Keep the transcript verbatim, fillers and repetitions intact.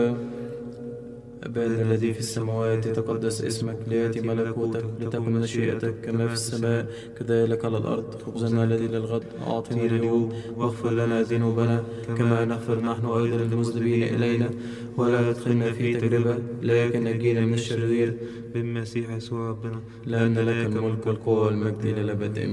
أبانا الذي في السماوات يتقدس اسمك، ليأتي ملكوتك، لتكن مشيئتك كما في السماء كذلك على الأرض. خبزنا الذي للغد أعطنا اليوم، واغفر لنا ذنوبنا كما نغفر نحن أيضا المذنبين إلينا، ولا تدخلنا في تجربة لكن نجينا من الشرير، بالمسيح يسوع ربنا. لأن لك الملك والقوة والمجد إلى الأبد.